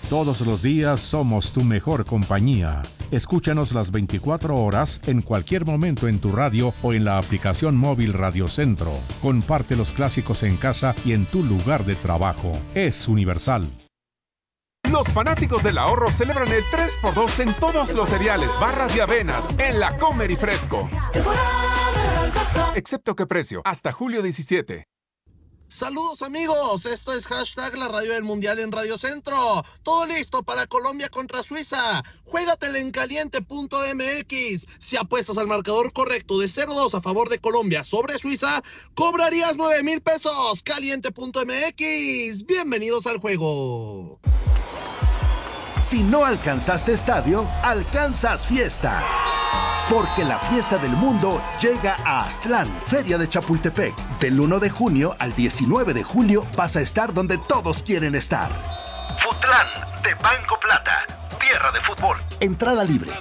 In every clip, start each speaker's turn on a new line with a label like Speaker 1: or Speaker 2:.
Speaker 1: Todos los días somos tu mejor compañía. Escúchanos las 24 horas en cualquier momento en tu radio o en la aplicación móvil Radio Centro. Comparte los clásicos en casa y en tu lugar de trabajo. Es universal.
Speaker 2: Los fanáticos del ahorro celebran el 3x2 en todos los cereales, barras y avenas en la Comer y Fresco. Excepto qué precio, hasta julio 17.
Speaker 3: Saludos amigos, esto es hashtag la radio del mundial en Radio Centro. Todo listo para Colombia contra Suiza. Juégatela en caliente.mx. Si apuestas al marcador correcto de 0-2 a favor de Colombia sobre Suiza, cobrarías 9,000 pesos. Caliente.mx. Bienvenidos al juego.
Speaker 4: Si no alcanzaste estadio, alcanzas fiesta. Porque la fiesta del mundo llega a Aztlán, Feria de Chapultepec. Del 1 de junio al 19 de julio vas a estar donde todos quieren estar.
Speaker 5: Futlán, de Banco Plata, tierra de fútbol.
Speaker 4: Entrada libre.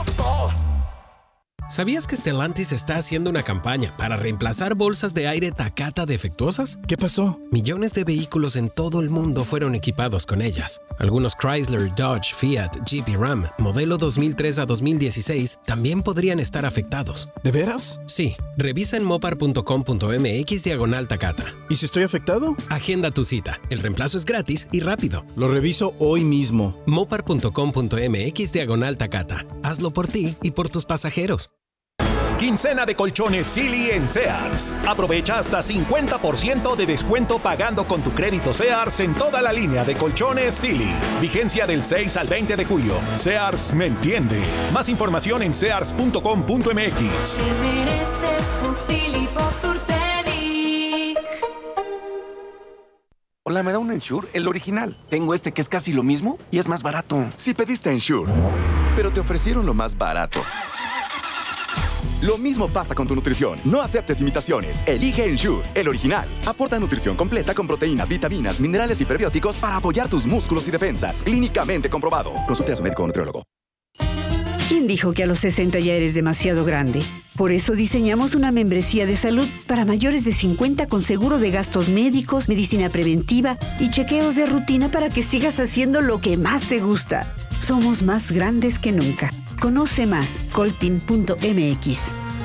Speaker 6: ¿Sabías que Stellantis está haciendo una campaña para reemplazar bolsas de aire Takata defectuosas?
Speaker 7: ¿Qué pasó?
Speaker 6: Millones de vehículos en todo el mundo fueron equipados con ellas. Algunos Chrysler, Dodge, Fiat, Jeep y Ram, modelo 2003 a 2016, también podrían estar afectados.
Speaker 7: ¿De veras?
Speaker 6: Sí. Revisa en mopar.com.mx/Takata.
Speaker 7: ¿Y si estoy afectado?
Speaker 6: Agenda tu cita. El reemplazo es gratis y rápido.
Speaker 7: Lo reviso hoy mismo.
Speaker 6: mopar.com.mx/Takata. Hazlo por ti y por tus pasajeros.
Speaker 8: Quincena de colchones Silly en Sears. Aprovecha hasta 50% de descuento pagando con tu crédito Sears en toda la línea de colchones Silly. Vigencia del 6 al 20 de julio. Sears me entiende. Más información en sears.com.mx.
Speaker 9: Te mereces un Silly Posturpedic.
Speaker 10: Hola, ¿me da un Ensure? El original. Tengo este que es casi lo mismo y es más barato.
Speaker 11: Si pediste Ensure, pero te ofrecieron lo más barato. Lo mismo pasa con tu nutrición. No aceptes imitaciones. Elige Ensure, el original. Aporta nutrición completa con proteína, vitaminas, minerales y prebióticos para apoyar tus músculos y defensas. Clínicamente comprobado. Consulte a su médico o nutriólogo.
Speaker 12: ¿Quién dijo que a los 60 ya eres demasiado grande? Por eso diseñamos una membresía de salud para mayores de 50 con seguro de gastos médicos, medicina preventiva y chequeos de rutina para que sigas haciendo lo que más te gusta. Somos más grandes que nunca. Conoce más, coltin.mx.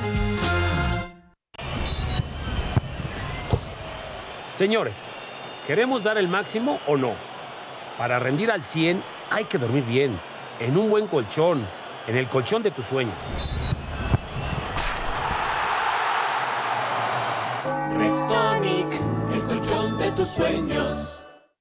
Speaker 13: Señores, ¿queremos dar el máximo o no? Para rendir al 100 hay que dormir bien, en un buen colchón, en el colchón de tus sueños.
Speaker 9: Restonic, el colchón de tus sueños.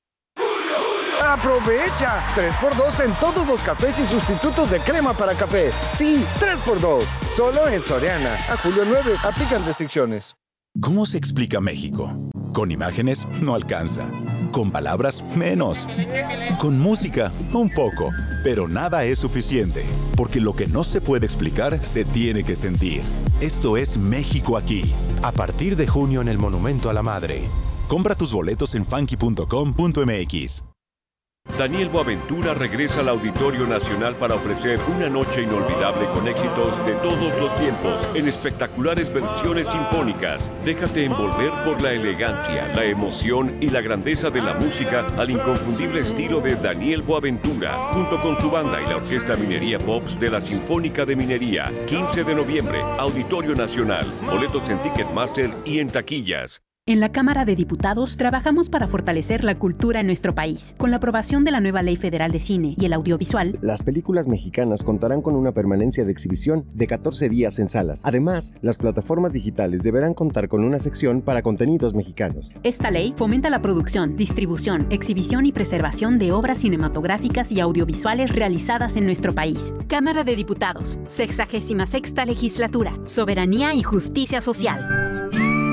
Speaker 14: ¡Aprovecha! 3x2 en todos los cafés y sustitutos de crema para café. Sí, 3x2. Solo en Soriana. A julio 9. Aplican restricciones.
Speaker 15: ¿Cómo se explica México? Con imágenes no alcanza. Con palabras menos. Con música un poco. Pero nada es suficiente. Porque lo que no se puede explicar se tiene que sentir. Esto es México aquí. A partir de junio en el Monumento a la Madre. Compra tus boletos en funky.com.mx.
Speaker 16: Daniel Boaventura regresa al Auditorio Nacional para ofrecer una noche inolvidable con éxitos de todos los tiempos en espectaculares versiones sinfónicas. Déjate envolver por la elegancia, la emoción y la grandeza de la música al inconfundible estilo de Daniel Boaventura, junto con su banda y la Orquesta Minería Pops de la Sinfónica de Minería. 15 de noviembre, Auditorio Nacional. Boletos en Ticketmaster y en taquillas.
Speaker 17: En la Cámara de Diputados trabajamos para fortalecer la cultura en nuestro país. Con la aprobación de la nueva Ley Federal de Cine y el Audiovisual,
Speaker 18: las películas mexicanas contarán con una permanencia de exhibición de 14 días en salas. Además, las plataformas digitales deberán contar con una sección para contenidos mexicanos.
Speaker 17: Esta ley fomenta la producción, distribución, exhibición y preservación de obras cinematográficas y audiovisuales realizadas en nuestro país. Cámara de Diputados, 66ª Legislatura, Soberanía y Justicia Social.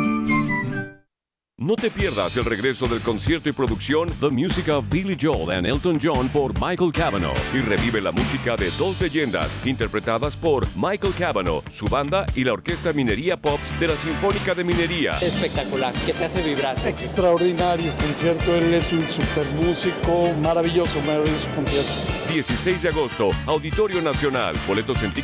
Speaker 16: No te pierdas el regreso del concierto y producción The Music of Billy Joel and Elton John por Michael Cavanaugh y revive la música de dos leyendas interpretadas por Michael Cavanaugh, su banda y la Orquesta Minería Pops de la Sinfónica de Minería.
Speaker 19: Espectacular, que te hace vibrar.
Speaker 20: Extraordinario concierto, él es un super músico, maravilloso concierto.
Speaker 16: 16 de agosto, Auditorio Nacional. Boletos en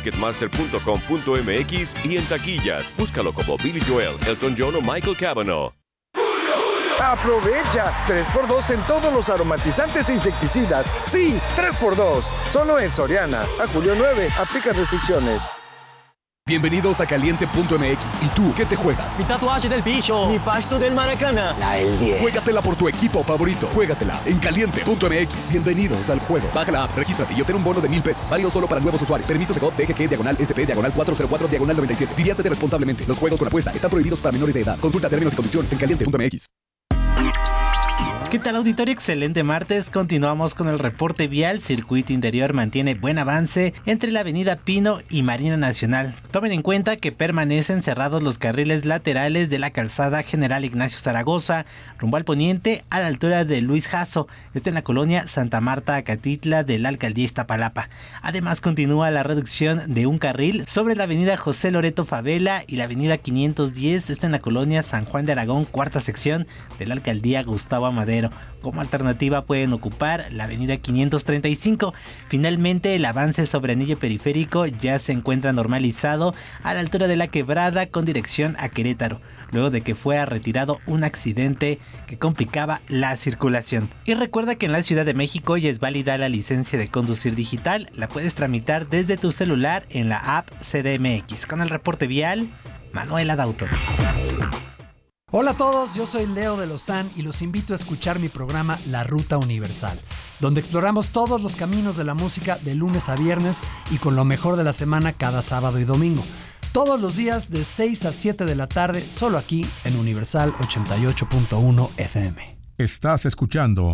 Speaker 16: ticketmaster.com.mx y en taquillas. Búscalo como Billy Joel, Elton John o Michael Cavanaugh.
Speaker 14: ¡Aprovecha! 3x2 en todos los aromatizantes e insecticidas. ¡Sí! 3x2. Solo en Soriana. A julio 9. Aplica restricciones.
Speaker 21: Bienvenidos a Caliente.mx. ¿Y tú qué te juegas?
Speaker 22: Mi tatuaje del bicho.
Speaker 23: Mi pasto del Maracana.
Speaker 21: La del 10. Juégatela por tu equipo favorito. Juégatela en Caliente.mx. Bienvenidos al juego. Baja la app, regístrate y obtén un bono de $1,000. Válido solo para nuevos usuarios. Permiso Segov DGG/SP/404/97. Diviértete responsablemente. Los juegos con apuesta están prohibidos para menores de edad. Consulta términos y condiciones en Caliente.mx.
Speaker 24: ¿Qué tal, auditorio? Excelente martes. Continuamos con el reporte vial. Circuito Interior mantiene buen avance entre la avenida Pino y Marina Nacional. Tomen en cuenta que permanecen cerrados los carriles laterales de la calzada General Ignacio Zaragoza, rumbo al poniente a la altura de Luis Jasso, esto en la colonia Santa Marta, Acatitla de la alcaldía Iztapalapa. Además, continúa la reducción de un carril sobre la avenida José Loreto Favela y la avenida 510, esto en la colonia San Juan de Aragón, cuarta sección de la alcaldía Gustavo Amadero. Como alternativa pueden ocupar la avenida 535. Finalmente, el avance sobre anillo periférico ya se encuentra normalizado a la altura de la Quebrada con dirección a Querétaro, luego de que fue retirado un accidente que complicaba la circulación. Y recuerda que en la Ciudad de México ya es válida la licencia de conducir digital. La puedes tramitar desde tu celular en la app CDMX. Con el reporte vial, Manuela Dauto.
Speaker 25: Hola a todos, yo soy Leo de Lozán y los invito a escuchar mi programa La Ruta Universal, donde exploramos todos los caminos de la música de lunes a viernes y con lo mejor de la semana cada sábado y domingo. Todos los días de 6 a 7 de la tarde, solo aquí en Universal 88.1 FM.
Speaker 1: Estás escuchando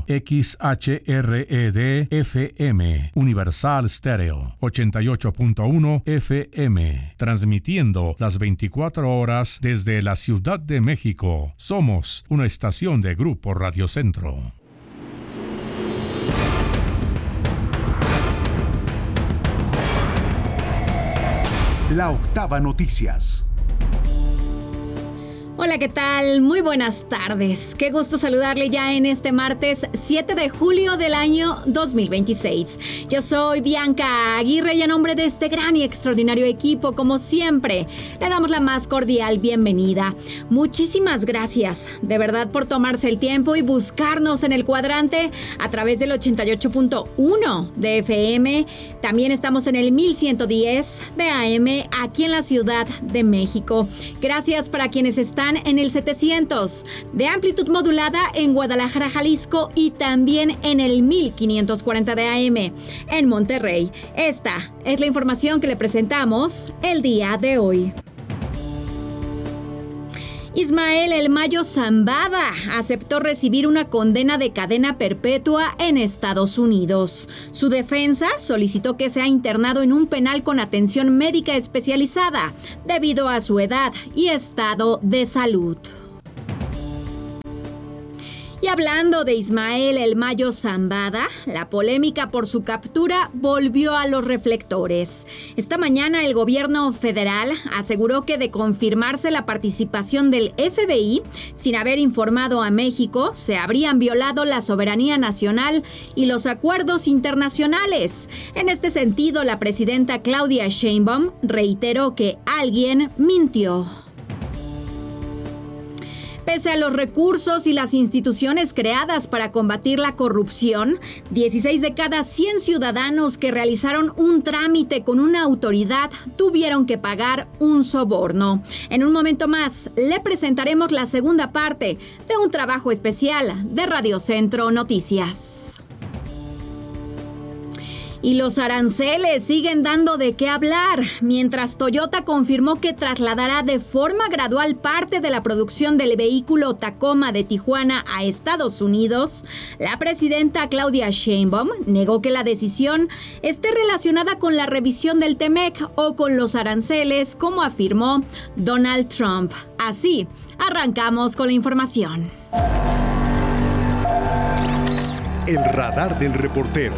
Speaker 1: XHRED FM, Universal Stereo, 88.1 FM, transmitiendo las 24 horas desde la Ciudad de México. Somos una estación de Grupo Radio Centro.
Speaker 4: La Octava Noticias.
Speaker 26: Hola, ¿qué tal? Muy buenas tardes. Qué gusto saludarle ya en este martes 7 de julio del año 2026. Yo soy Bianca Aguirre y a nombre de este gran y extraordinario equipo, como siempre, le damos la más cordial bienvenida. Muchísimas gracias, de verdad, por tomarse el tiempo y buscarnos en el cuadrante a través del 88.1 de FM. También estamos en el 1110 de AM aquí en la Ciudad de México. Gracias para quienes están en el 700 de amplitud modulada en Guadalajara, Jalisco, y también en el 1540 de AM en Monterrey. Esta es la información que le presentamos el día de hoy. Ismael El Mayo Zambada aceptó recibir una condena de cadena perpetua en Estados Unidos. Su defensa solicitó que sea internado en un penal con atención médica especializada debido a su edad y estado de salud. Y hablando de Ismael El Mayo Zambada, la polémica por su captura volvió a los reflectores. Esta mañana el gobierno federal aseguró que de confirmarse la participación del FBI, sin haber informado a México, se habrían violado la soberanía nacional y los acuerdos internacionales. En este sentido, la presidenta Claudia Sheinbaum reiteró que alguien mintió. Pese a los recursos y las instituciones creadas para combatir la corrupción, 16 de cada 100 ciudadanos que realizaron un trámite con una autoridad tuvieron que pagar un soborno. En un momento más, le presentaremos la segunda parte de un trabajo especial de Radio Centro Noticias. Y los aranceles siguen dando de qué hablar. Mientras Toyota confirmó que trasladará de forma gradual parte de la producción del vehículo Tacoma de Tijuana a Estados Unidos, la presidenta Claudia Sheinbaum negó que la decisión esté relacionada con la revisión del TEMEC o con los aranceles, como afirmó Donald Trump. Así, arrancamos con la información.
Speaker 4: El radar del reportero.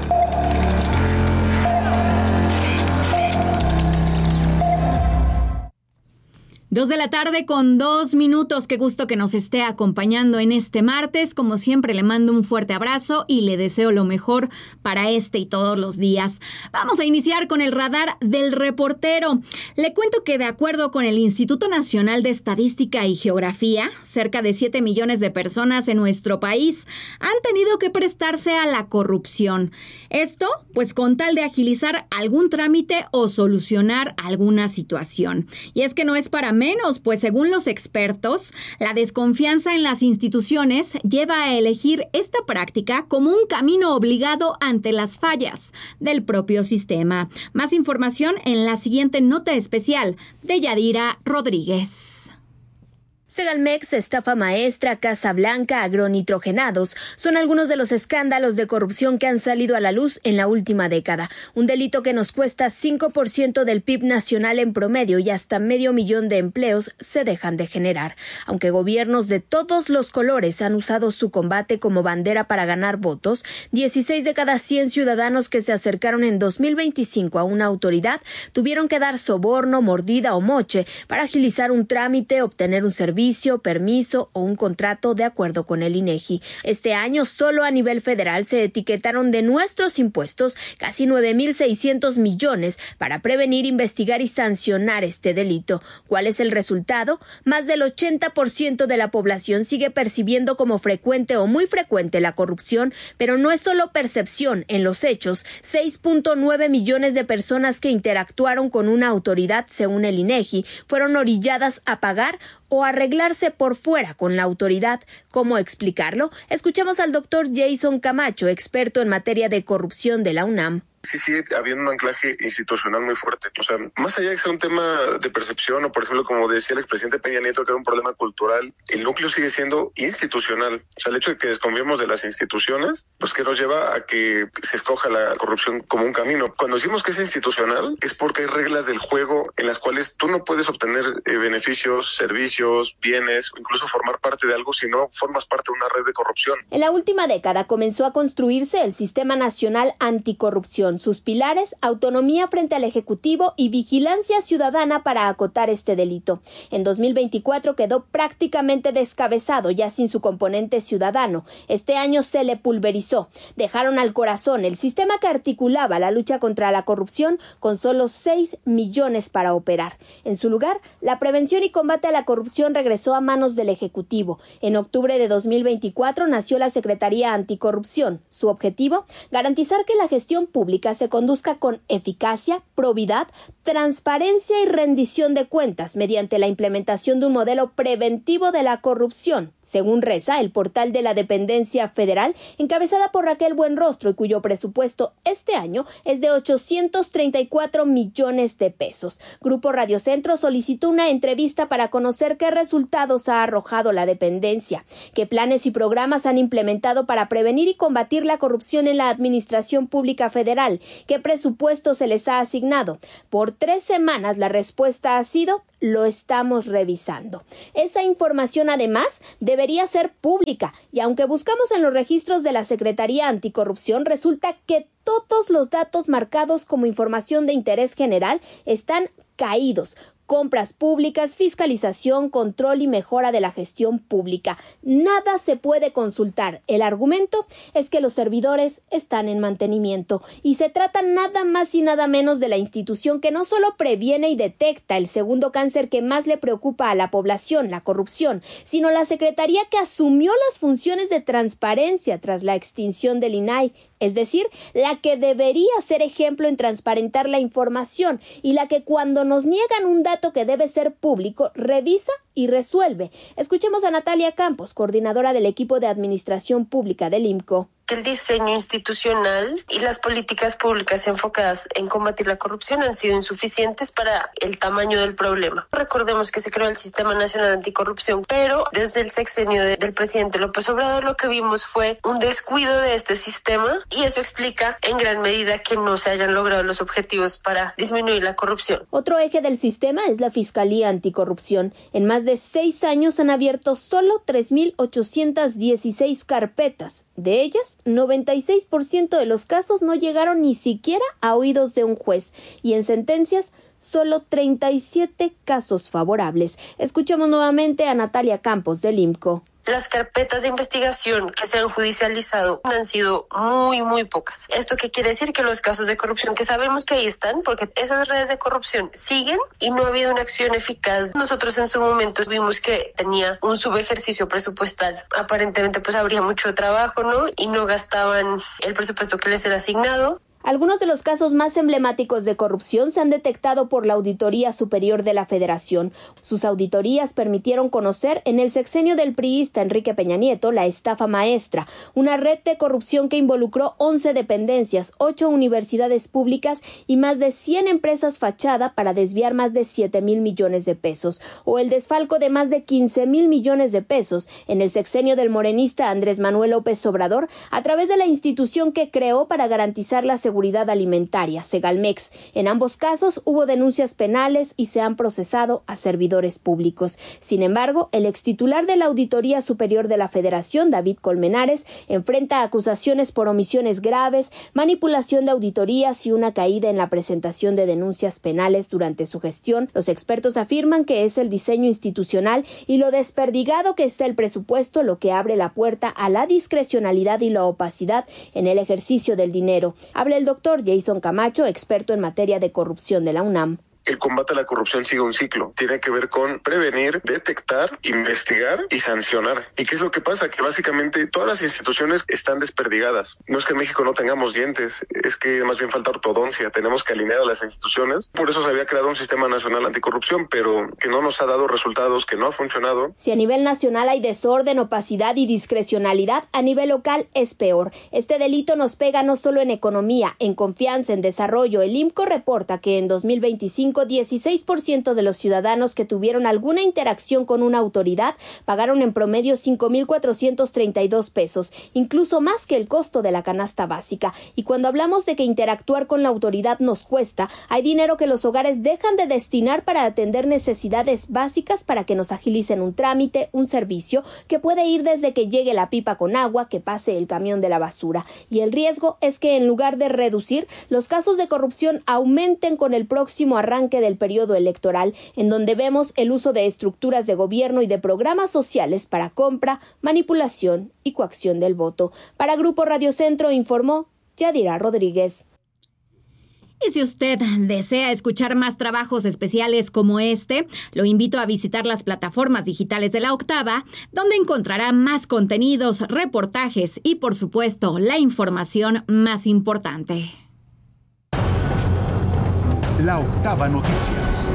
Speaker 26: 2:02 p.m. Qué gusto que nos esté acompañando en este martes. Como siempre, le mando un fuerte abrazo y le deseo lo mejor para este y todos los días. Vamos a iniciar con el radar del reportero. Le cuento que de acuerdo con el Instituto Nacional de Estadística y Geografía, cerca de 7 millones de personas en nuestro país han tenido que prestarse a la corrupción. Esto, pues, con tal de agilizar algún trámite o solucionar alguna situación. Y es que no es para menos, pues según los expertos, la desconfianza en las instituciones lleva a elegir esta práctica como un camino obligado ante las fallas del propio sistema. Más información en la siguiente nota especial de Yadira Rodríguez.
Speaker 2: Segalmex, estafa maestra, Casa Blanca, agronitrogenados son algunos de los escándalos de corrupción que han salido a la luz en la última década. Un delito que nos cuesta 5% del PIB nacional en promedio y hasta 500,000 de empleos se dejan de generar. Aunque gobiernos de todos los colores han usado su combate como bandera para ganar votos, 16 de cada 100 ciudadanos que se acercaron en 2025 a una autoridad tuvieron que dar soborno, mordida o moche para agilizar un trámite, obtener un servicio, permiso o un contrato de acuerdo con el INEGI. Este año, solo a nivel federal se etiquetaron de nuestros impuestos casi 9,600 millones para prevenir, investigar y sancionar este delito. ¿Cuál es el resultado? Más del 80% de la población sigue percibiendo como frecuente o muy frecuente la corrupción, pero no es solo percepción. En los hechos, 6.9 millones de personas que interactuaron con una autoridad, según el INEGI, fueron orilladas a pagar o arreglarse por fuera con la autoridad. ¿Cómo explicarlo? Escuchemos al doctor Jason Camacho, experto en materia de corrupción de la UNAM.
Speaker 3: Sí, había un anclaje institucional muy fuerte. O sea, más allá de que sea un tema de percepción o, por ejemplo, como decía el expresidente Peña Nieto, que era un problema cultural, el núcleo sigue siendo institucional. O sea, el hecho de que desconfiemos de las instituciones, pues que nos lleva a que se escoja la corrupción como un camino. Cuando decimos que es institucional, es porque hay reglas del juego en las cuales tú no puedes obtener beneficios, servicios, bienes, o incluso formar parte de algo si no formas parte de una red de corrupción.
Speaker 2: En la última década comenzó a construirse el Sistema Nacional Anticorrupción. Sus pilares: autonomía frente al Ejecutivo y vigilancia ciudadana para acotar este delito. En 2024 quedó prácticamente descabezado, ya sin su componente ciudadano. Este año se le pulverizó. Dejaron al corazón el sistema que articulaba la lucha contra la corrupción con solo 6 millones para operar. En su lugar, la prevención y combate a la corrupción regresó a manos del Ejecutivo. En octubre de 2024 nació la Secretaría Anticorrupción. Su objetivo: garantizar que la gestión pública se conduzca con eficacia, probidad, transparencia y rendición de cuentas mediante la implementación de un modelo preventivo de la corrupción, según reza el portal de la dependencia federal, encabezada por Raquel Buenrostro y cuyo presupuesto este año es de 834 millones de pesos. Grupo Radio Centro solicitó una entrevista para conocer qué resultados ha arrojado la dependencia, qué planes y programas han implementado para prevenir y combatir la corrupción en la administración pública federal, qué presupuesto se les ha asignado. Por 3 semanas la respuesta ha sido: lo estamos revisando. Esa información además debería ser pública, y aunque buscamos en los registros de la Secretaría Anticorrupción, resulta que todos los datos marcados como información de interés general están caídos. Compras públicas, fiscalización, control y mejora de la gestión pública. Nada se puede consultar. El argumento es que los servidores están en mantenimiento y se trata nada más y nada menos de la institución que no solo previene y detecta el segundo cáncer que más le preocupa a la población, la corrupción, sino la secretaría que asumió las funciones de transparencia tras la extinción del INAI. Es decir, la que debería ser ejemplo en transparentar la información y la que cuando nos niegan un dato que debe ser público, revisa y resuelve. Escuchemos a Natalia Campos, coordinadora del equipo de administración pública del IMCO.
Speaker 5: El diseño institucional y las políticas públicas enfocadas en combatir la corrupción han sido insuficientes para el tamaño del problema. Recordemos que se creó el Sistema Nacional Anticorrupción, pero desde el sexenio del presidente López Obrador lo que vimos fue un descuido de este sistema, y eso explica en gran medida que no se hayan logrado los objetivos para disminuir la corrupción.
Speaker 2: Otro eje del sistema es la Fiscalía Anticorrupción. En más de de 6 años han abierto solo 3.816 carpetas. De ellas, 96% de los casos no llegaron ni siquiera a oídos de un juez, y en sentencias, solo 37 casos favorables. Escuchamos nuevamente a Natalia Campos del IMCO.
Speaker 5: Las carpetas de investigación que se han judicializado han sido muy pocas. ¿Esto qué quiere decir? Que los casos de corrupción, que sabemos que ahí están, porque esas redes de corrupción siguen y no ha habido una acción eficaz. Nosotros en su momento vimos que tenía un subejercicio presupuestal. Aparentemente pues habría mucho trabajo, ¿no? Y no gastaban el presupuesto que les era asignado.
Speaker 2: Algunos de los casos más emblemáticos de corrupción se han detectado por la Auditoría Superior de la Federación. Sus auditorías permitieron conocer en el sexenio del priista Enrique Peña Nieto la estafa maestra, una red de corrupción que involucró 11 dependencias, 8 universidades públicas y más de 100 empresas fachada para desviar más de 7,000 millones de pesos, o el desfalco de más de 15,000 millones de pesos en el sexenio del morenista Andrés Manuel López Obrador a través de la institución que creó para garantizar la seguridad alimentaria, Segalmex. En ambos casos hubo denuncias penales y se han procesado a servidores públicos. Sin embargo, el extitular de la Auditoría Superior de la Federación, David Colmenares, enfrenta acusaciones por omisiones graves, manipulación de auditorías y una caída en la presentación de denuncias penales durante su gestión. Los expertos afirman que es el diseño institucional y lo desperdigado que está el presupuesto lo que abre la puerta a la discrecionalidad y la opacidad en el ejercicio del dinero. Habla el doctor Jason Camacho, experto en materia de corrupción de la UNAM.
Speaker 3: El combate a la corrupción sigue un ciclo. Tiene que ver con prevenir, detectar, investigar y sancionar. ¿Y qué es lo que pasa? Que básicamente todas las instituciones están desperdigadas. No es que en México no tengamos dientes, es que más bien falta ortodoncia. Tenemos que alinear a las instituciones. Por eso se había creado un sistema nacional anticorrupción, pero que no nos ha dado resultados, que no ha funcionado.
Speaker 2: Si a nivel nacional hay desorden, opacidad y discrecionalidad, a nivel local es peor. Este delito nos pega no solo en economía, en confianza, en desarrollo. El IMCO reporta que en 2025 16% de los ciudadanos que tuvieron alguna interacción con una autoridad pagaron en promedio 5,432 pesos, incluso más que el costo de la canasta básica. Y cuando hablamos de que interactuar con la autoridad nos cuesta, hay dinero que los hogares dejan de destinar para atender necesidades básicas para que nos agilicen un trámite, un servicio, que puede ir desde que llegue la pipa con agua, que pase el camión de la basura. Y el riesgo es que en lugar de reducir, los casos de corrupción aumenten con el próximo arranque del periodo electoral, en donde vemos el uso de estructuras de gobierno y de programas sociales para compra, manipulación y coacción del voto. Para Grupo Radio Centro informó Yadira Rodríguez.
Speaker 26: Y si usted desea escuchar más trabajos especiales como este, lo invito a visitar las plataformas digitales de La Octava, donde encontrará más contenidos, reportajes y, por supuesto, la información más importante.
Speaker 4: La Octava Noticias.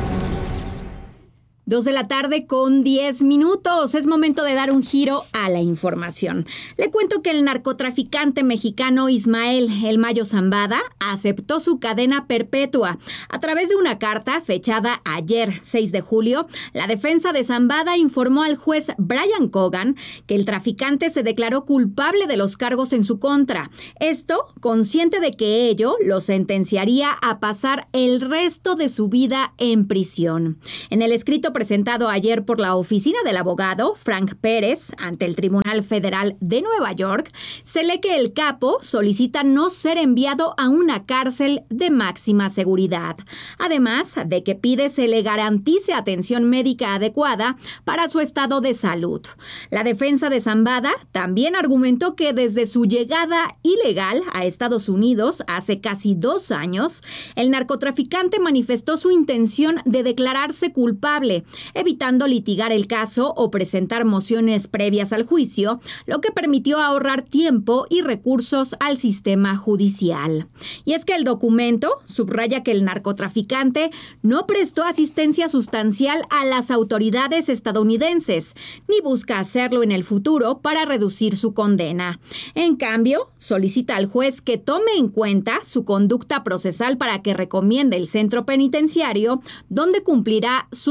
Speaker 26: 2:10 p.m. Es momento de dar un giro a la información. Le cuento que el narcotraficante mexicano Ismael El Mayo Zambada aceptó su cadena perpetua. A través de una carta fechada ayer, 6 de julio, la defensa de Zambada informó al juez Brian Cogan que el traficante se declaró culpable de los cargos en su contra. Esto, consciente de que ello lo sentenciaría a pasar el resto de su vida en prisión. En el escrito presentado ayer por la oficina del abogado Frank Pérez ante el Tribunal Federal de Nueva York, se lee que el capo solicita no ser enviado a una cárcel de máxima seguridad, además de que pide se le garantice atención médica adecuada para su estado de salud. La defensa de Zambada también argumentó que desde su llegada ilegal a Estados Unidos hace casi 2 años, el narcotraficante manifestó su intención de declararse culpable, evitando litigar el caso o presentar mociones previas al juicio, lo que permitió ahorrar tiempo y recursos al sistema judicial. Y es que el documento subraya que el narcotraficante no prestó asistencia sustancial a las autoridades estadounidenses, ni busca hacerlo en el futuro para reducir su condena. En cambio, solicita al juez que tome en cuenta su conducta procesal para que recomiende el centro penitenciario donde cumplirá su sentencia.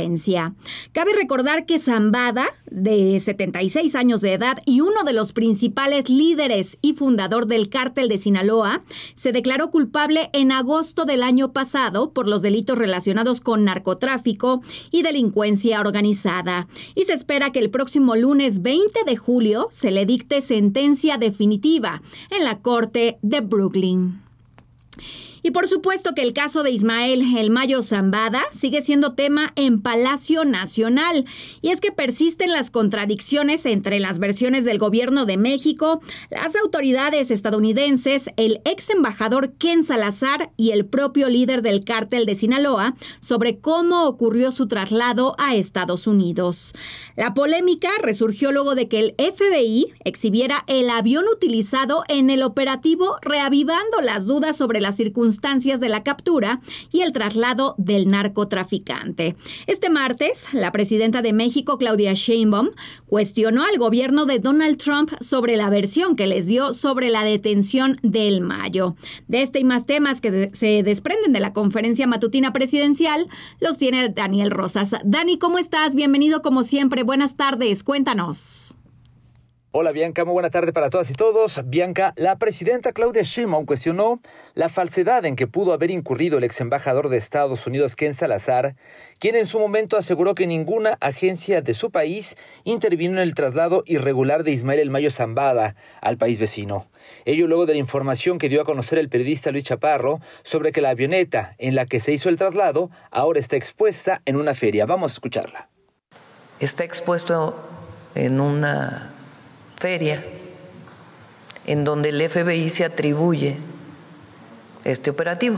Speaker 26: sentencia. Cabe recordar que Zambada, de 76 años de edad y uno de los principales líderes y fundador del cártel de Sinaloa, se declaró culpable en agosto del año pasado por los delitos relacionados con narcotráfico y delincuencia organizada. Y se espera que el próximo lunes 20 de julio se le dicte sentencia definitiva en la corte de Brooklyn. Y por supuesto que el caso de Ismael El Mayo Zambada sigue siendo tema en Palacio Nacional. Y es que persisten las contradicciones entre las versiones del gobierno de México, las autoridades estadounidenses, el ex embajador Ken Salazar y el propio líder del cártel de Sinaloa sobre cómo ocurrió su traslado a Estados Unidos. La polémica resurgió luego de que el FBI exhibiera el avión utilizado en el operativo, reavivando las dudas sobre las circunstancias de la captura y el traslado del narcotraficante. Este martes, la presidenta de México, Claudia Sheinbaum, cuestionó al gobierno de Donald Trump sobre la versión que les dio sobre la detención del Mayo. De este y más temas que se desprenden de la conferencia matutina presidencial, los tiene Daniel Rosas. Dani, ¿cómo estás? Bienvenido como siempre. Buenas tardes. Cuéntanos.
Speaker 6: Hola Bianca, muy buena tarde para todas y todos. Bianca, la presidenta Claudia Sheinbaum cuestionó la falsedad en que pudo haber incurrido el ex embajador de Estados Unidos Ken Salazar, quien en su momento aseguró que ninguna agencia de su país intervino en el traslado irregular de Ismael El Mayo Zambada al país vecino. Ello luego de la información que dio a conocer el periodista Luis Chaparro sobre que la avioneta en la que se hizo el traslado ahora está expuesta en una feria. Vamos a escucharla.
Speaker 7: Está expuesto en una feria en donde el FBI se atribuye este operativo.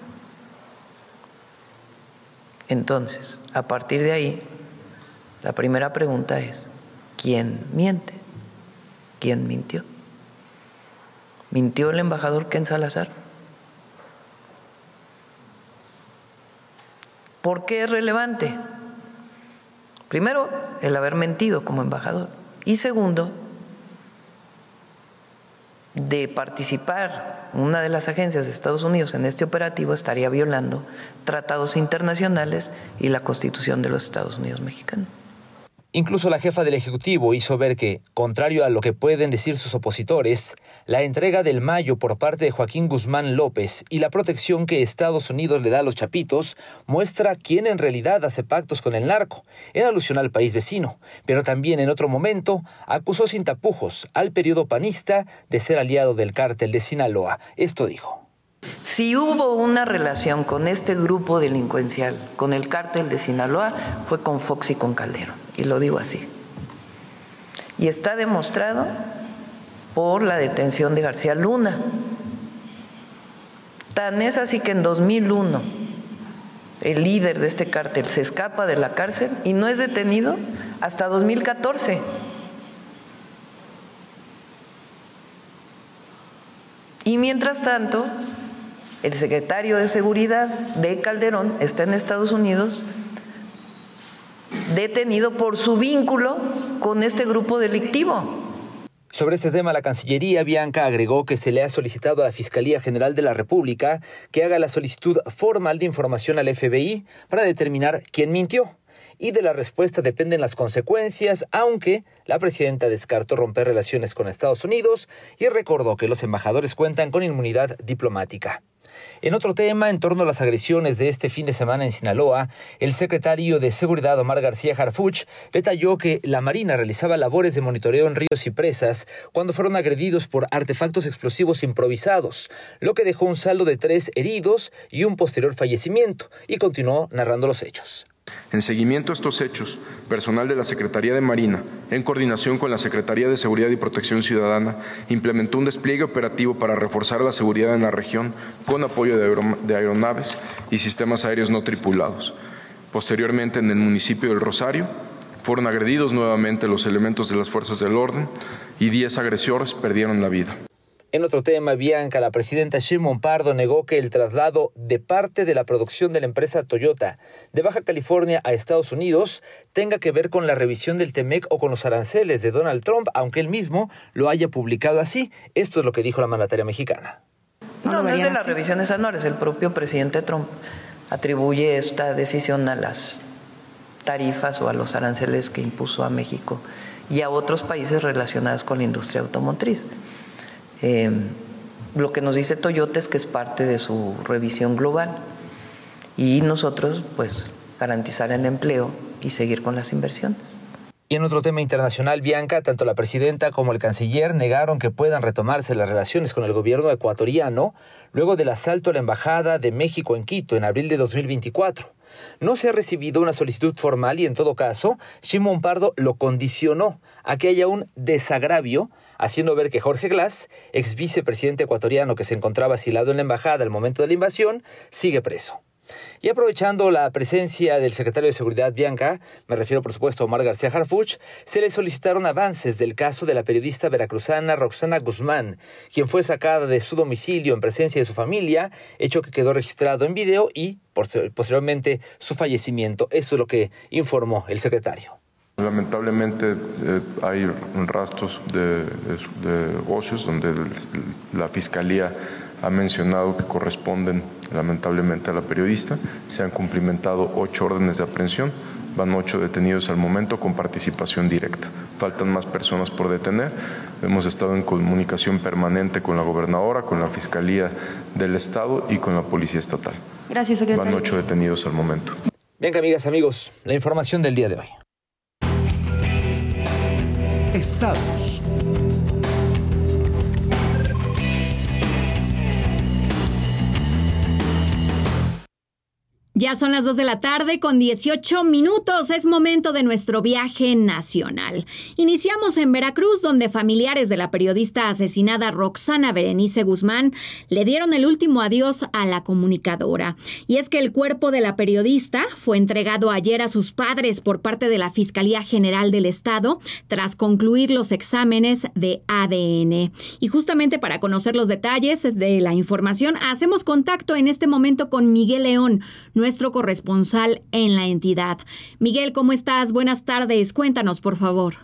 Speaker 7: Entonces, a partir de ahí, la primera pregunta es, ¿quién miente? ¿Quién mintió? ¿Mintió el embajador Ken Salazar? ¿Por qué es relevante? Primero, el haber mentido como embajador. Y segundo, de participar una de las agencias de Estados Unidos en este operativo estaría violando tratados internacionales y la Constitución de los Estados Unidos mexicanos.
Speaker 6: Incluso la jefa del Ejecutivo hizo ver que, contrario a lo que pueden decir sus opositores, la entrega del Mayo por parte de Joaquín Guzmán López y la protección que Estados Unidos le da a los chapitos muestra quién en realidad hace pactos con el narco, en alusión al país vecino. Pero también en otro momento acusó sin tapujos al periodo panista de ser aliado del cártel de Sinaloa. Esto dijo.
Speaker 7: Si hubo una relación con este grupo delincuencial, con el cártel de Sinaloa, fue con Fox y con Calderón, y lo digo así. Y está demostrado por la detención de García Luna. Tan es así que en 2001 el líder de este cártel se escapa de la cárcel y no es detenido hasta 2014. Y mientras tanto, el secretario de Seguridad de Calderón está en Estados Unidos detenido por su vínculo con este grupo delictivo.
Speaker 6: Sobre este tema, la Cancillería, Bianca, agregó que se le ha solicitado a la Fiscalía General de la República que haga la solicitud formal de información al FBI para determinar quién mintió. Y de la respuesta dependen las consecuencias, aunque la presidenta descartó romper relaciones con Estados Unidos y recordó que los embajadores cuentan con inmunidad diplomática. En otro tema, en torno a las agresiones de este fin de semana en Sinaloa, el secretario de Seguridad Omar García Harfuch detalló que la Marina realizaba labores de monitoreo en ríos y presas cuando fueron agredidos por artefactos explosivos improvisados, lo que dejó un saldo de 3 heridos y un posterior fallecimiento, y continuó narrando los hechos.
Speaker 8: En seguimiento a estos hechos, personal de la Secretaría de Marina, en coordinación con la Secretaría de Seguridad y Protección Ciudadana, implementó un despliegue operativo para reforzar la seguridad en la región con apoyo de aeronaves y sistemas aéreos no tripulados. Posteriormente, en el municipio del Rosario, fueron agredidos nuevamente los elementos de las fuerzas del orden y 10 agresores perdieron la vida.
Speaker 6: En otro tema, Bianca, la presidenta Sheinbaum Pardo negó que el traslado de parte de la producción de la empresa Toyota de Baja California a Estados Unidos tenga que ver con la revisión del TEMEC o con los aranceles de Donald Trump, aunque él mismo lo haya publicado así. Esto es lo que dijo la mandataria mexicana.
Speaker 7: No es de las revisiones anuales. El propio presidente Trump atribuye esta decisión a las tarifas o a los aranceles que impuso a México y a otros países relacionados con la industria automotriz. Lo que nos dice Toyota es que es parte de su revisión global y nosotros pues garantizar el empleo y seguir con las inversiones.
Speaker 6: Y en otro tema internacional, Bianca, tanto la presidenta como el canciller negaron que puedan retomarse las relaciones con el gobierno ecuatoriano luego del asalto a la Embajada de México en Quito en abril de 2024. No se ha recibido una solicitud formal y, en todo caso, Shimon Pardo lo condicionó a que haya un desagravio, haciendo ver que Jorge Glass, ex vicepresidente ecuatoriano que se encontraba asilado en la embajada al momento de la invasión, sigue preso. Y aprovechando la presencia del secretario de Seguridad, Bianca, me refiero por supuesto a Omar García Harfuch, se le solicitaron avances del caso de la periodista veracruzana Roxana Guzmán, quien fue sacada de su domicilio en presencia de su familia, hecho que quedó registrado en video y posteriormente su fallecimiento. Eso es lo que informó el secretario.
Speaker 8: Lamentablemente hay rastros de ocios donde la Fiscalía ha mencionado que corresponden lamentablemente a la periodista. Se han cumplimentado 8 órdenes de aprehensión, van 8 detenidos al momento con participación directa. Faltan más personas por detener. Hemos estado en comunicación permanente con la gobernadora, con la Fiscalía del Estado y con la Policía Estatal.
Speaker 26: Gracias, secretario.
Speaker 8: Van 8 detenidos al momento.
Speaker 6: Bien, amigas, amigos, la información del día de hoy.
Speaker 4: Estados.
Speaker 26: Ya son las 2 de la tarde con 18 minutos. Es momento de nuestro viaje nacional. Iniciamos en Veracruz, donde familiares de la periodista asesinada Roxana Berenice Guzmán le dieron el último adiós a la comunicadora. Y es que el cuerpo de la periodista fue entregado ayer a sus padres por parte de la Fiscalía General del Estado tras concluir los exámenes de ADN. Y justamente para conocer los detalles de la información, hacemos contacto en este momento con Miguel León, nuestro corresponsal en la entidad. Miguel, ¿cómo estás? Buenas tardes. Cuéntanos, por favor.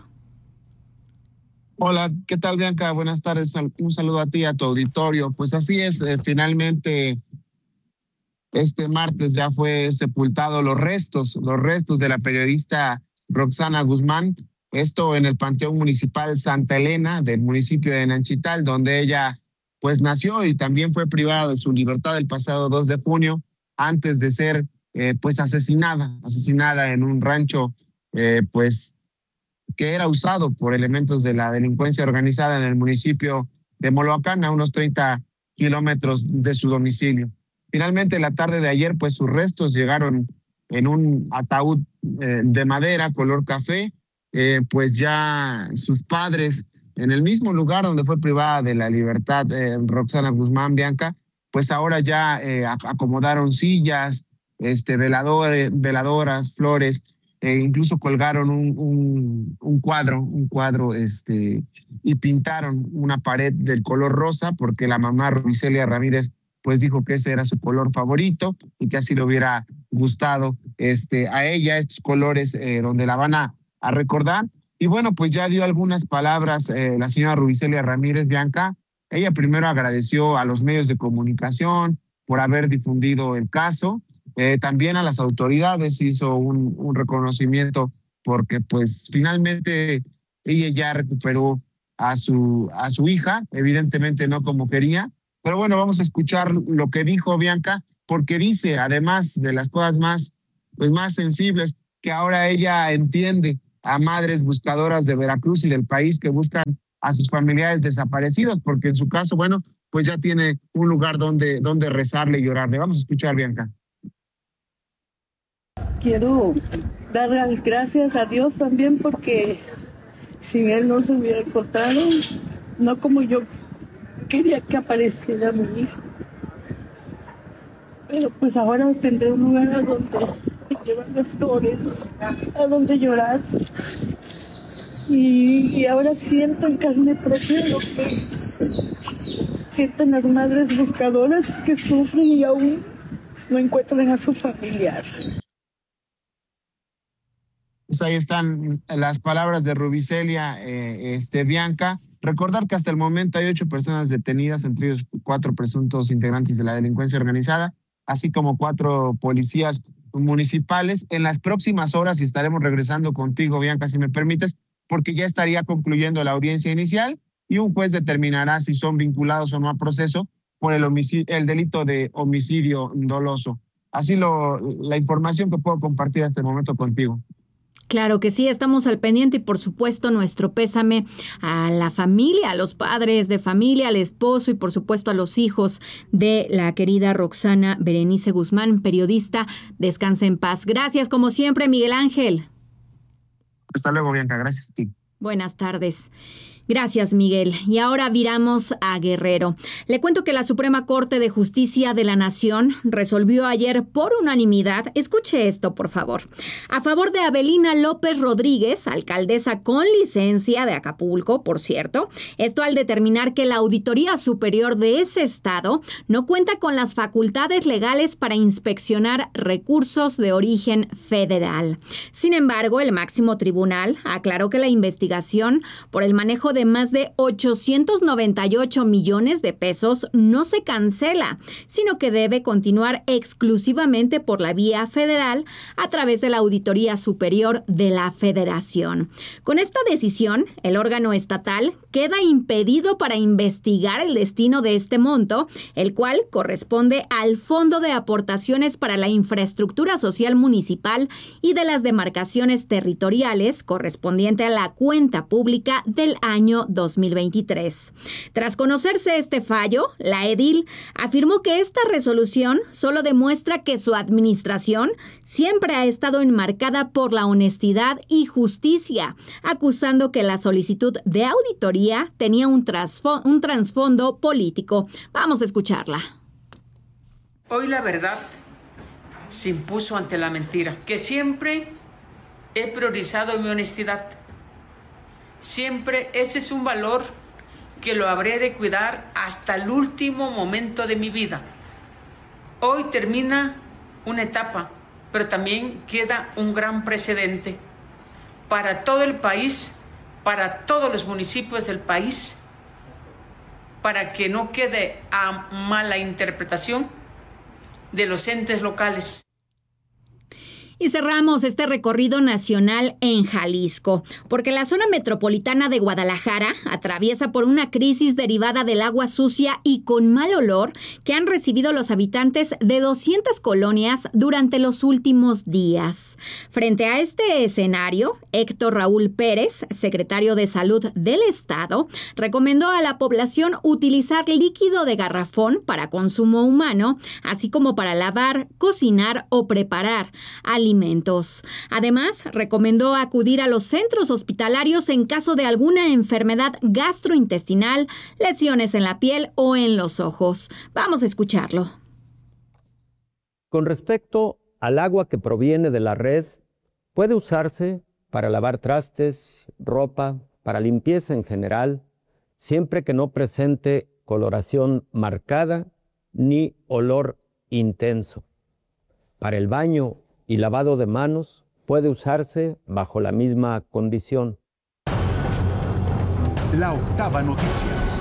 Speaker 10: Hola, ¿qué tal, Bianca? Buenas tardes. Un saludo a ti, a tu auditorio. Pues así es, finalmente este martes ya fue sepultado los restos de la periodista Roxana Guzmán. Esto en el Panteón Municipal Santa Elena del municipio de Nanchital, donde ella pues nació y también fue privada de su libertad el pasado 2 de junio. Antes de ser pues asesinada en un rancho pues que era usado por elementos de la delincuencia organizada en el municipio de Moloacán, a unos 30 kilómetros de su domicilio. Finalmente, la tarde de ayer, pues sus restos llegaron en un ataúd de madera color café, pues ya sus padres, en el mismo lugar donde fue privada de la libertad Roxana Guzmán, Bianca, pues ahora ya acomodaron sillas, veladoras, flores, incluso colgaron un cuadro y pintaron una pared del color rosa porque la mamá Rubicelia Ramírez pues dijo que ese era su color favorito y que así le hubiera gustado a ella estos colores donde la van a recordar. Y bueno, pues ya dio algunas palabras la señora Rubicelia Ramírez, Bianca. Ella primero agradeció a los medios de comunicación por haber difundido el caso. También a las autoridades hizo un reconocimiento porque pues finalmente ella ya recuperó a su hija, evidentemente no como quería. Pero bueno, vamos a escuchar lo que dijo Bianca, porque dice, además de las cosas más sensibles, que ahora ella entiende a madres buscadoras de Veracruz y del país que buscan a sus familiares desaparecidos, porque en su caso, bueno, pues ya tiene un lugar donde rezarle y llorarle. Vamos a escuchar, Bianca.
Speaker 11: Quiero dar las gracias a Dios también porque sin Él no se hubiera encontrado, no como yo quería que apareciera mi hijo. Pero pues ahora tendré un lugar a donde llevarle flores, a donde llorar. Y ahora siento en carne propia lo que sienten las madres buscadoras que sufren y aún no encuentran a su familiar.
Speaker 10: Pues ahí están las palabras de Rubicelia, Bianca. Recordar que hasta el momento hay 8 personas detenidas, entre ellos 4 presuntos integrantes de la delincuencia organizada, así como 4 policías municipales. En las próximas horas estaremos regresando contigo, Bianca, si me permites, porque ya estaría concluyendo la audiencia inicial y un juez determinará si son vinculados o no a proceso por el delito de homicidio doloso. Así la información que puedo compartir hasta el momento contigo.
Speaker 26: Claro que sí, estamos al pendiente y por supuesto nuestro pésame a la familia, a los padres de familia, al esposo y por supuesto a los hijos de la querida Roxana Berenice Guzmán, periodista. Descansa en paz. Gracias como siempre, Miguel Ángel.
Speaker 10: Hasta luego, Bianca. Gracias a ti.
Speaker 26: Buenas tardes. Gracias, Miguel. Y ahora viramos a Guerrero. Le cuento que la Suprema Corte de Justicia de la Nación resolvió ayer por unanimidad, escuche esto, por favor, a favor de Abelina López Rodríguez, alcaldesa con licencia de Acapulco, por cierto, esto al determinar que la Auditoría Superior de ese estado no cuenta con las facultades legales para inspeccionar recursos de origen federal. Sin embargo, el máximo tribunal aclaró que la investigación por el manejo de más de 898 millones de pesos no se cancela, sino que debe continuar exclusivamente por la vía federal a través de la Auditoría Superior de la Federación. Con esta decisión, el órgano estatal queda impedido para investigar el destino de este monto, el cual corresponde al Fondo de Aportaciones para la Infraestructura Social Municipal y de las demarcaciones territoriales correspondiente a la cuenta pública del año 2023. Tras conocerse este fallo, la edil afirmó que esta resolución solo demuestra que su administración siempre ha estado enmarcada por la honestidad y justicia, acusando que la solicitud de auditoría tenía un trasfondo político. Vamos a escucharla.
Speaker 9: Hoy la verdad se impuso ante la mentira, que siempre he priorizado mi honestidad. Siempre ese es un valor que lo habré de cuidar hasta el último momento de mi vida. Hoy termina una etapa, pero también queda un gran precedente para todo el país, para todos los municipios del país, para que no quede a mala interpretación de los entes locales.
Speaker 26: Y cerramos este recorrido nacional en Jalisco, porque la zona metropolitana de Guadalajara atraviesa por una crisis derivada del agua sucia y con mal olor que han recibido los habitantes de 200 colonias durante los últimos días. Frente a este escenario, Héctor Raúl Pérez, secretario de Salud del Estado, recomendó a la población utilizar líquido de garrafón para consumo humano, así como para lavar, cocinar o preparar alimentos. Además, recomendó acudir a los centros hospitalarios en caso de alguna enfermedad gastrointestinal, lesiones en la piel o en los ojos. Vamos a escucharlo.
Speaker 12: Con respecto al agua que proviene de la red, puede usarse para lavar trastes, ropa, para limpieza en general, siempre que no presente coloración marcada ni olor intenso. Para el baño y lavado de manos puede usarse bajo la misma condición.
Speaker 4: La Octava Noticias.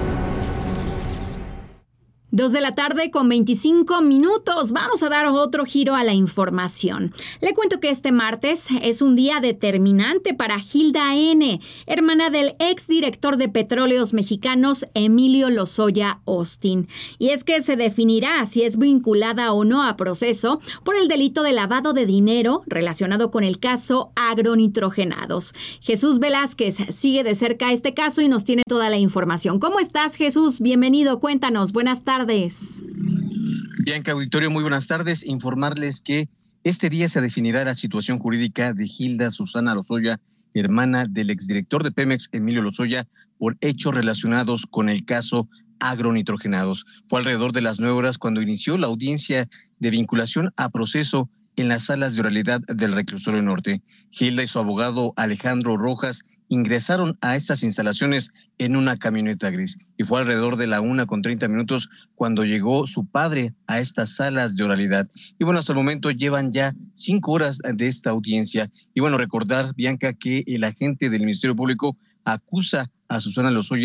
Speaker 26: 2:25 p.m. Vamos a dar otro giro a la información. Le cuento que este martes es un día determinante para Hilda N., hermana del exdirector de Petróleos Mexicanos, Emilio Lozoya Austin. Y es que se definirá si es vinculada o no a proceso por el delito de lavado de dinero relacionado con el caso Agronitrogenados. Jesús Velázquez sigue de cerca este caso y nos tiene toda la información. ¿Cómo estás, Jesús? Bienvenido, cuéntanos. Buenas tardes.
Speaker 13: Bianca, auditorio, muy buenas tardes. Informarles que este día se definirá la situación jurídica de Hilda Susana Lozoya, hermana del exdirector de Pemex, Emilio Lozoya, por hechos relacionados con el caso Agronitrogenados. Fue alrededor de las 9 horas cuando inició la audiencia de vinculación a proceso en las salas de oralidad del Reclusorio Norte. Hilda y su abogado Alejandro Rojas ingresaron a estas instalaciones en una camioneta gris y fue alrededor de la 1:30 cuando llegó su padre a estas salas de oralidad. Y bueno, hasta el momento llevan ya 5 horas de esta audiencia. Y bueno, recordar, Bianca, que el agente del Ministerio Público acusa a Susana Lozoya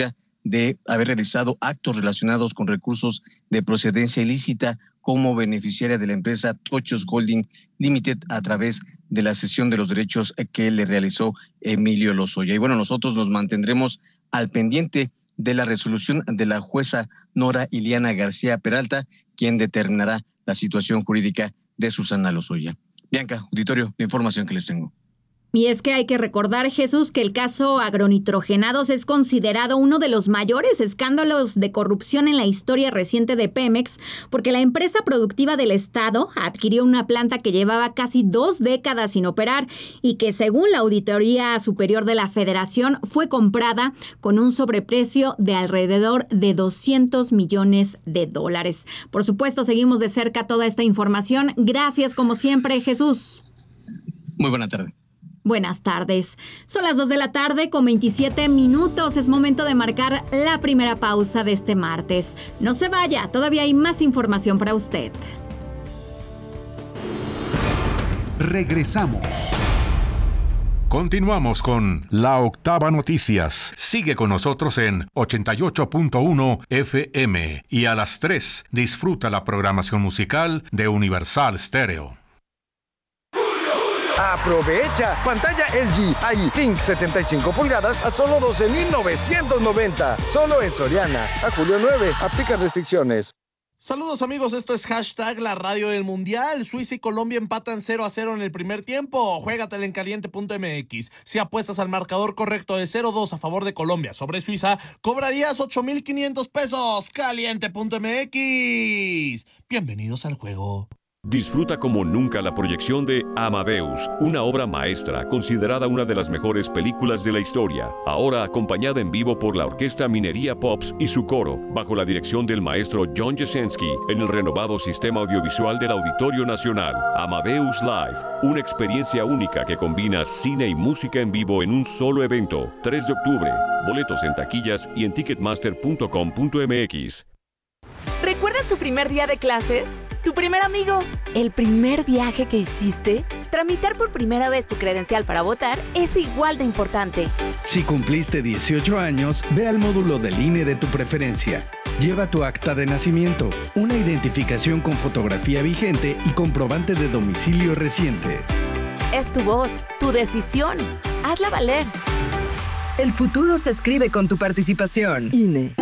Speaker 13: de haber realizado actos relacionados con recursos de procedencia ilícita como beneficiaria de la empresa Tochos Holding Limited a través de la cesión de los derechos que le realizó Emilio Lozoya. Y bueno, nosotros nos mantendremos al pendiente de la resolución de la jueza Nora Iliana García Peralta, quien determinará la situación jurídica de Susana Lozoya. Bianca, auditorio, la información que les tengo.
Speaker 26: Y es que hay que recordar, Jesús, que el caso agronitrogenados es considerado uno de los mayores escándalos de corrupción en la historia reciente de Pemex, porque la empresa productiva del Estado adquirió una planta que llevaba casi 2 décadas sin operar y que, según la Auditoría Superior de la Federación, fue comprada con un sobreprecio de alrededor de $200 millones. Por supuesto, seguimos de cerca toda esta información. Gracias, como siempre, Jesús.
Speaker 13: Muy buena tarde.
Speaker 26: Buenas tardes. Son las 2 de la tarde con 27 minutos. Es momento de marcar la primera pausa de este martes. No se vaya, todavía hay más información para usted.
Speaker 1: Regresamos. Continuamos con La Octava Noticias. Sigue con nosotros en 88.1 FM y a las 3 disfruta la programación musical de Universal Stereo.
Speaker 14: Aprovecha, pantalla LG iThink 75 pulgadas a solo $12,990. Solo en Soriana. A julio 9, aplican restricciones.
Speaker 15: Saludos amigos, esto es hashtag la radio del mundial. Suiza y Colombia empatan 0-0 en el primer tiempo. Juégatela en caliente.mx. Si apuestas al marcador correcto de 0-2 a favor de Colombia sobre Suiza, cobrarías $8,500. Caliente.mx. Bienvenidos al juego.
Speaker 16: Disfruta como nunca la proyección de Amadeus, una obra maestra considerada una de las mejores películas de la historia, ahora acompañada en vivo por la Orquesta Minería Pops y su coro, bajo la dirección del maestro John Jasenski, en el renovado sistema audiovisual del Auditorio Nacional. Amadeus Live, una experiencia única que combina cine y música en vivo en un solo evento. 3 de octubre, boletos en taquillas y en ticketmaster.com.mx.
Speaker 17: ¿Recuerdas tu primer día de clases? ¿Tu primer amigo? ¿El primer viaje que hiciste? Tramitar por primera vez tu credencial para votar es igual de importante.
Speaker 18: Si cumpliste 18 años, ve al módulo del INE de tu preferencia. Lleva tu acta de nacimiento, una identificación con fotografía vigente y comprobante de domicilio reciente.
Speaker 17: Es tu voz, tu decisión. Hazla valer.
Speaker 19: El futuro se escribe con tu participación. INE.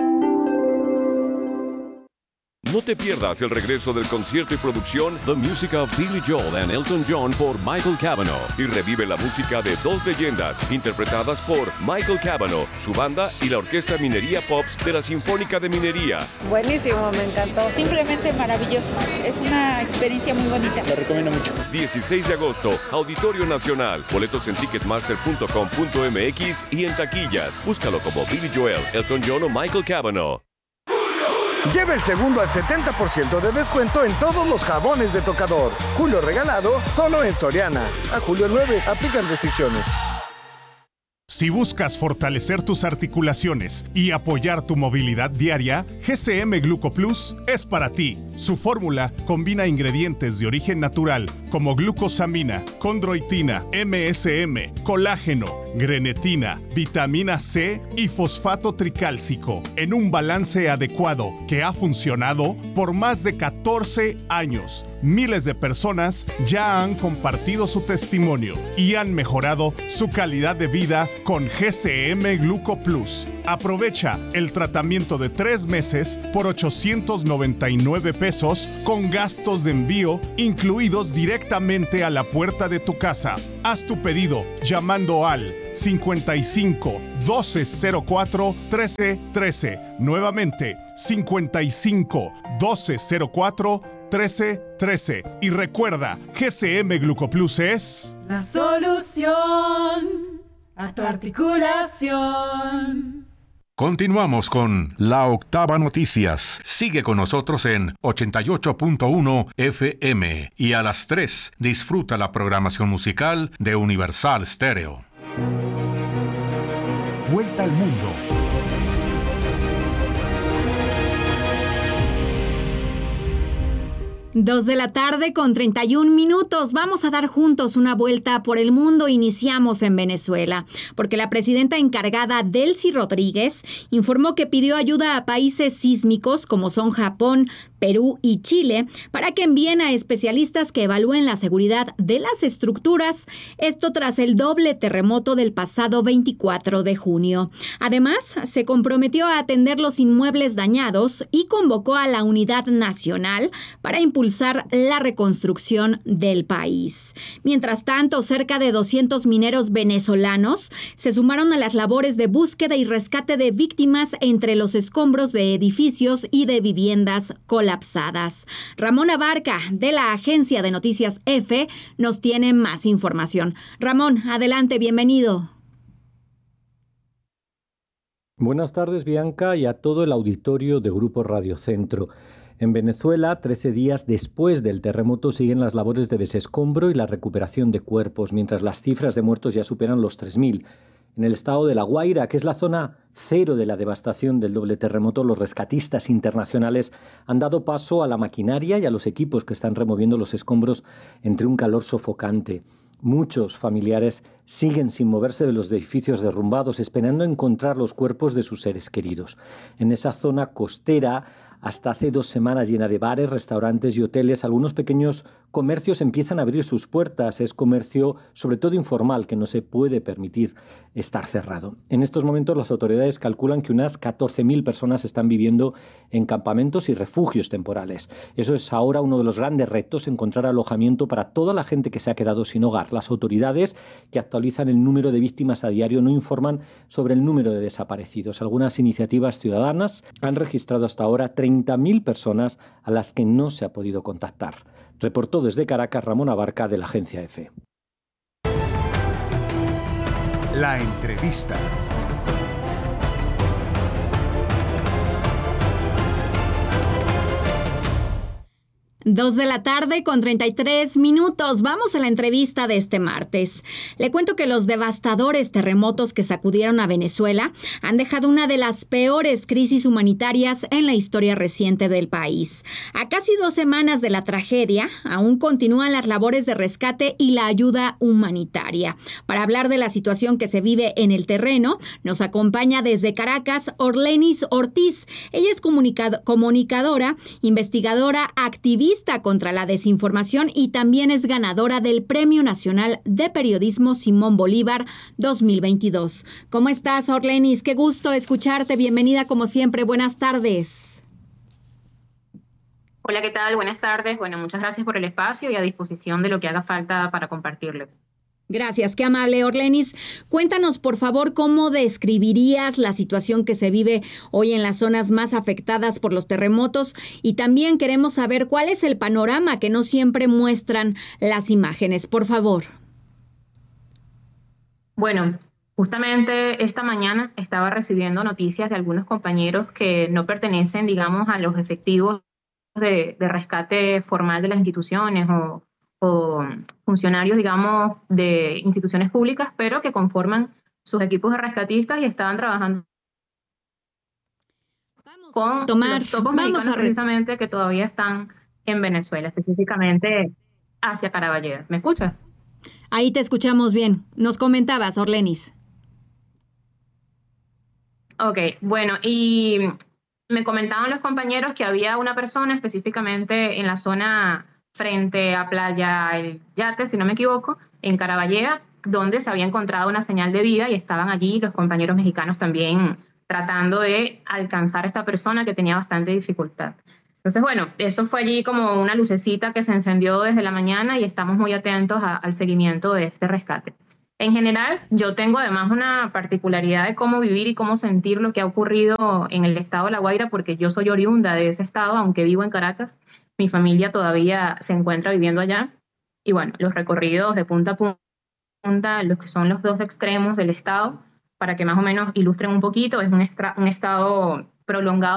Speaker 16: No te pierdas el regreso del concierto y producción The Music of Billy Joel and Elton John por Michael Cavanaugh y revive la música de 2 leyendas interpretadas por Michael Cavanaugh, su banda y la Orquesta Minería Pops de la Sinfónica de Minería.
Speaker 22: Buenísimo, me encantó. Simplemente maravilloso. Es una experiencia muy bonita.
Speaker 16: Lo recomiendo mucho. 16 de agosto, Auditorio Nacional. Boletos en ticketmaster.com.mx y en taquillas. Búscalo como Billy Joel, Elton John o Michael Cavanaugh.
Speaker 14: Lleva el segundo al 70% de descuento en todos los jabones de tocador. Julio regalado, solo en Soriana. A julio 9, aplican restricciones.
Speaker 23: Si buscas fortalecer tus articulaciones y apoyar tu movilidad diaria, GCM Gluco Plus es para ti. Su fórmula combina ingredientes de origen natural como glucosamina, condroitina, MSM, colágeno, grenetina, vitamina C y fosfato tricálcico en un balance adecuado que ha funcionado por más de 14 años. Miles de personas ya han compartido su testimonio y han mejorado su calidad de vida con GCM Gluco Plus. Aprovecha el tratamiento de 3 meses por $899 con gastos de envío incluidos directamente a la puerta de tu casa. Haz tu pedido llamando al 55 1204 1313. Nuevamente, 55 1204 1313. Y recuerda, GCM Gluco Plus es
Speaker 27: la solución a tu articulación.
Speaker 1: Continuamos con La Octava Noticias. Sigue con nosotros en 88.1 FM y a las 3 disfruta la programación musical de Universal Stereo.
Speaker 4: Vuelta al mundo.
Speaker 26: 2:31 p.m. Vamos a dar juntos una vuelta por el mundo. Iniciamos en Venezuela, porque la presidenta encargada, Delcy Rodríguez, informó que pidió ayuda a países sísmicos como son Japón, Perú y Chile para que envíen a especialistas que evalúen la seguridad de las estructuras, esto tras el doble terremoto del pasado 24 de junio. Además, se comprometió a atender los inmuebles dañados y convocó a la unidad nacional para impulsar la reconstrucción del país. Mientras tanto, cerca de 200 mineros venezolanos se sumaron a las labores de búsqueda y rescate de víctimas entre los escombros de edificios y de viviendas colapsadas. Ramón Abarca, de la agencia de noticias EFE, nos tiene más información. Ramón, adelante, bienvenido.
Speaker 2: Buenas tardes, Bianca, y a todo el auditorio de Grupo Radio Centro. En Venezuela, 13 días después del terremoto, siguen las labores de desescombro y la recuperación de cuerpos, mientras las cifras de muertos ya superan los 3.000. En el estado de La Guaira, que es la zona cero de la devastación del doble terremoto, los rescatistas internacionales han dado paso a la maquinaria y a los equipos que están removiendo los escombros entre un calor sofocante. Muchos familiares siguen sin moverse de los edificios derrumbados, esperando encontrar los cuerpos de sus seres queridos. En esa zona costera, hasta hace 2 semanas llena de bares, restaurantes y hoteles, algunos pequeños comercios empiezan a abrir sus puertas. Es comercio, sobre todo informal, que no se puede permitir estar cerrado. En estos momentos las autoridades calculan que unas 14.000 personas están viviendo en campamentos y refugios temporales. Eso es ahora uno de los grandes retos, encontrar alojamiento para toda la gente que se ha quedado sin hogar. Las autoridades, que actualizan el número de víctimas a diario, no informan sobre el número de desaparecidos. Algunas iniciativas ciudadanas han registrado hasta ahora 30.000 personas a las que no se ha podido contactar. Reportó desde Caracas Ramón Abarca, de la agencia EFE.
Speaker 23: La entrevista.
Speaker 26: 2:33 p.m. Vamos a la entrevista de este martes. Le cuento que los devastadores terremotos que sacudieron a Venezuela han dejado una de las peores crisis humanitarias en la historia reciente del país. A casi 2 semanas de la tragedia, aún continúan las labores de rescate y la ayuda humanitaria. Para hablar de la situación que se vive en el terreno, nos acompaña desde Caracas Orlenis Ortiz. Ella es comunicadora, investigadora, activista contra la desinformación y también es ganadora del Premio Nacional de Periodismo Simón Bolívar 2022. ¿Cómo estás, Orlenis? Qué gusto escucharte. Bienvenida como siempre. Buenas tardes.
Speaker 3: Hola, ¿qué tal? Buenas tardes. Bueno, muchas gracias por el espacio y a disposición de lo que haga falta para compartirles.
Speaker 26: Gracias, qué amable, Orlenis. Cuéntanos, por favor, cómo describirías la situación que se vive hoy en las zonas más afectadas por los terremotos, y también queremos saber cuál es el panorama que no siempre muestran las imágenes, por favor.
Speaker 3: Bueno, justamente esta mañana estaba recibiendo noticias de algunos compañeros que no pertenecen, digamos, a los efectivos de rescate formal de las instituciones o funcionarios, digamos, de instituciones públicas, pero que conforman sus equipos de rescatistas y estaban trabajando con los topos mexicanos precisamente que todavía están en Venezuela, específicamente hacia Caraballeda. ¿Me escuchas?
Speaker 26: Ahí te escuchamos bien. Nos comentabas, Orlenis.
Speaker 3: Ok, bueno, y me comentaban los compañeros que había una persona específicamente en la zona frente a Playa El Yate, si no me equivoco, en Caraballeda, donde se había encontrado una señal de vida y estaban allí los compañeros mexicanos también tratando de alcanzar a esta persona que tenía bastante dificultad. Entonces, bueno, eso fue allí como una lucecita que se encendió desde la mañana y estamos muy atentos al seguimiento de este rescate. En general, yo tengo además una particularidad de cómo vivir y cómo sentir lo que ha ocurrido en el estado de La Guaira, porque yo soy oriunda de ese estado, aunque vivo en Caracas. Mi familia todavía se encuentra viviendo allá. Y bueno, los recorridos de punta a punta, los que son los 2 extremos del estado, para que más o menos ilustren un poquito, es un estado prolongado